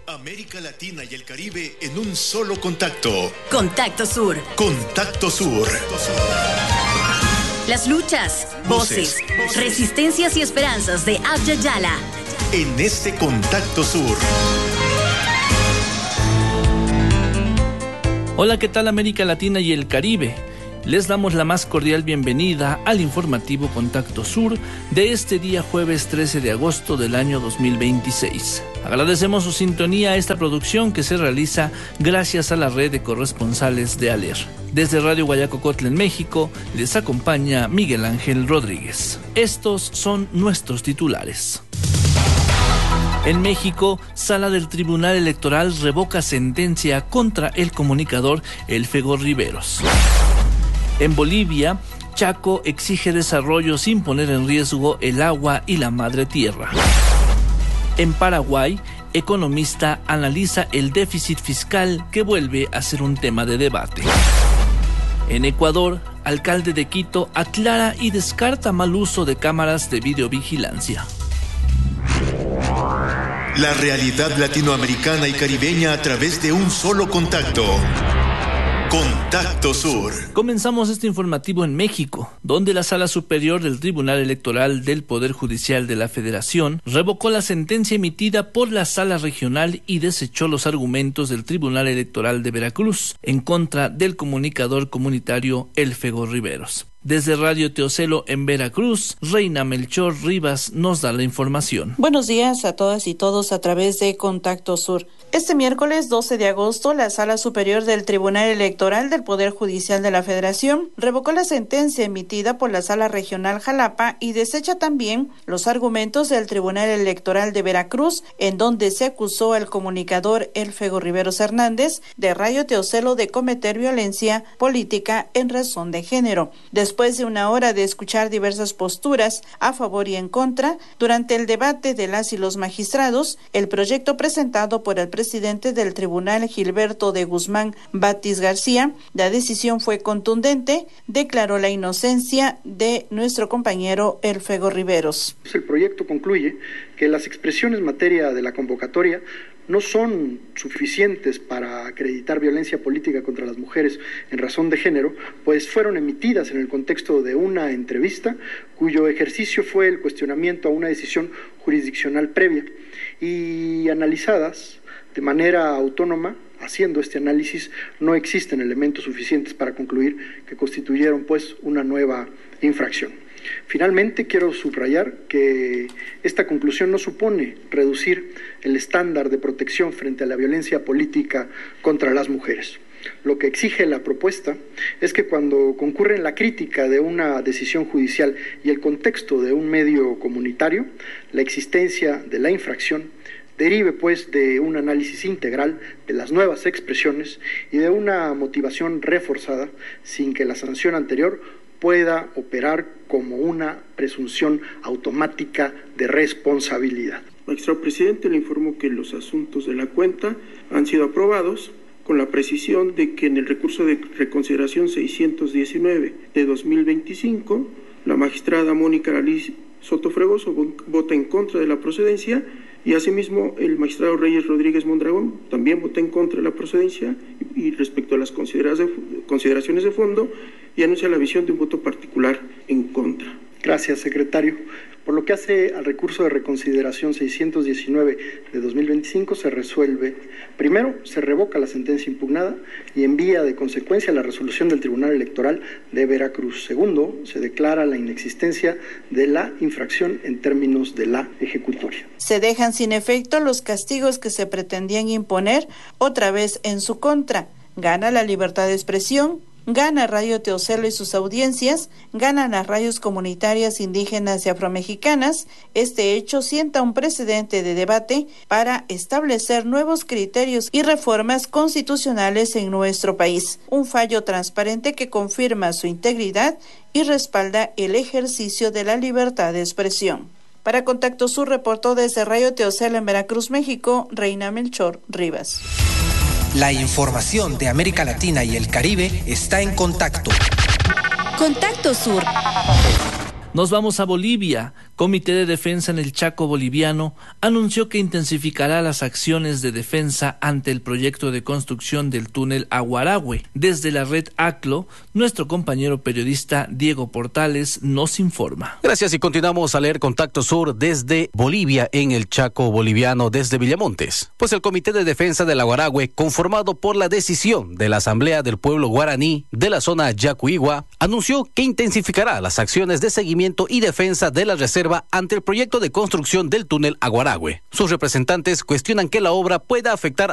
América Latina y el Caribe en un solo contacto. Contacto Sur. Contacto Sur. Las luchas, voces, resistencias y esperanzas de Abya Yala. En este Contacto Sur. Hola, ¿qué tal América Latina y el Caribe? Les damos la más cordial bienvenida al informativo Contacto Sur de este día jueves 13 de agosto del año 2026. Agradecemos su sintonía a esta producción que se realiza gracias a la red de corresponsales de ALER. Desde Radio Guayacocotla en México les acompaña Miguel Ángel Rodríguez. Estos son nuestros titulares. En México, Sala del Tribunal Electoral revoca sentencia contra el comunicador Elfego Riveros. En Bolivia, Chaco exige desarrollo sin poner en riesgo el agua y la madre tierra. En Paraguay, economista analiza el déficit fiscal que vuelve a ser un tema de debate. En Ecuador, alcalde de Quito aclara y descarta mal uso de cámaras de videovigilancia. La realidad latinoamericana y caribeña a través de un solo contacto. Contacto Sur. Comenzamos este informativo en México, donde la Sala Superior del Tribunal Electoral del Poder Judicial de la Federación revocó la sentencia emitida por la Sala Regional y desechó los argumentos del Tribunal Electoral de Veracruz en contra del comunicador comunitario Elfego Riveros. Desde Radio Teocelo en Veracruz, Reina Melchor Rivas nos da la información. Buenos días a todas y todos a través de Contacto Sur. Este miércoles 12 de agosto, la Sala Superior del Tribunal Electoral del Poder Judicial de la Federación revocó la sentencia emitida por la Sala Regional Jalapa y desecha también los argumentos del Tribunal Electoral de Veracruz, en donde se acusó al comunicador Elfego Riveros Hernández de Radio Teocelo de cometer violencia política en razón de género. Después de una hora de escuchar diversas posturas a favor y en contra, durante el debate de las y los magistrados, el proyecto presentado por el presidente del tribunal, Gilberto de Guzmán Batis García, la decisión fue contundente, declaró la inocencia de nuestro compañero Elfego Riveros. El proyecto concluye que las expresiones en materia de la convocatoria no son suficientes para acreditar violencia política contra las mujeres en razón de género, pues fueron emitidas en el contexto de una entrevista cuyo ejercicio fue el cuestionamiento a una decisión jurisdiccional previa y analizadas de manera autónoma. Haciendo este análisis, no existen elementos suficientes para concluir que constituyeron pues una nueva infracción. Finalmente, quiero subrayar que esta conclusión no supone reducir el estándar de protección frente a la violencia política contra las mujeres. Lo que exige la propuesta es que cuando concurren la crítica de una decisión judicial y el contexto de un medio comunitario, la existencia de la infracción derive pues de un análisis integral de las nuevas expresiones y de una motivación reforzada sin que la sanción anterior pueda operar como una presunción automática de responsabilidad. Magistrado presidente, le informo que los asuntos de la cuenta han sido aprobados con la precisión de que en el recurso de reconsideración 619 de 2025, la magistrada Mónica Alice Soto Fregoso vota en contra de la procedencia y asimismo el magistrado Reyes Rodríguez Mondragón también vota en contra de la procedencia y respecto a las consideraciones de fondo y anuncia la visión de un voto particular en contra. Gracias, secretario. Por lo que hace al recurso de reconsideración 619 de 2025, se resuelve. Primero, se revoca la sentencia impugnada y envía de consecuencia la resolución del Tribunal Electoral de Veracruz. Segundo, se declara la inexistencia de la infracción en términos de la ejecutoria. Se dejan sin efecto los castigos que se pretendían imponer otra vez en su contra. Gana la libertad de expresión. Gana Radio Teocelo y sus audiencias, ganan las radios comunitarias indígenas y afromexicanas. Este hecho sienta un precedente de debate para establecer nuevos criterios y reformas constitucionales en nuestro país. Un fallo transparente que confirma su integridad y respalda el ejercicio de la libertad de expresión. Para Contacto Sur reportó desde Radio Teocelo en Veracruz, México, Reina Melchor Rivas. La información de América Latina y el Caribe está en Contacto. Contacto Sur. Nos vamos a Bolivia. Comité de Defensa en el Chaco boliviano anunció que intensificará las acciones de defensa ante el proyecto de construcción del túnel Aguaragüe. Desde la red ACLO, nuestro compañero periodista Diego Portales nos informa. Gracias, y continuamos a leer Contacto Sur desde Bolivia, en el Chaco boliviano, desde Villamontes. Pues el Comité de Defensa del Aguaragüe, conformado por la decisión de la Asamblea del Pueblo Guaraní de la zona Yacuigua, anunció que intensificará las acciones de seguimiento y defensa de la reserva ante el proyecto de construcción del túnel Aguaragüe. Sus representantes cuestionan que la obra pueda afectar